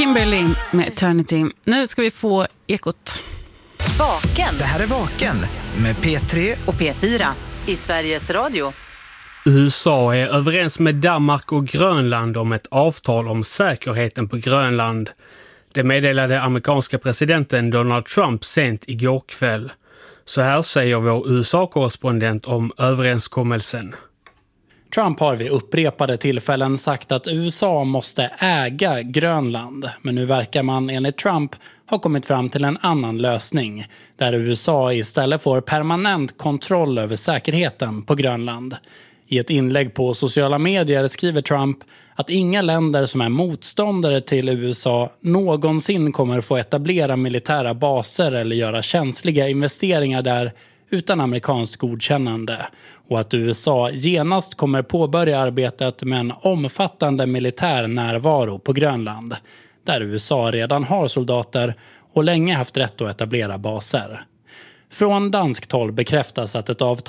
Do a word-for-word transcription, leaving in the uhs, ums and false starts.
Kimberly med Eternity. Nu ska vi få Ekot. Vaken. Det här är Vaken med P tre och P fyra i Sveriges Radio. U S A är överens med Danmark och Grönland om ett avtal om säkerheten på Grönland. Det meddelade amerikanska presidenten Donald Trump sent igår kväll. Så här säger vår U S A-korrespondent om överenskommelsen. Trump har vid upprepade tillfällen sagt att U S A måste äga Grönland. Men nu verkar man enligt Trump ha kommit fram till en annan lösning. Där U S A istället får permanent kontroll över säkerheten på Grönland. I ett inlägg på sociala medier skriver Trump att inga länder som är motståndare till U S A någonsin kommer få etablera militära baser eller göra känsliga investeringar där utan amerikanskt godkännande, och att U S A genast kommer påbörja arbetet med en omfattande militär närvaro på Grönland, där U S A redan har soldater och länge haft rätt att etablera baser. Från danskt håll bekräftas att ett avtal